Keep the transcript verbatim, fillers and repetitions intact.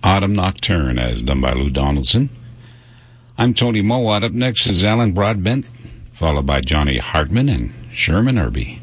Autumn Nocturne, as done by Lou Donaldson. I'm Tony Mowat. Up next is Alan Broadbent, followed by Johnny Hartman and Sherman Irby.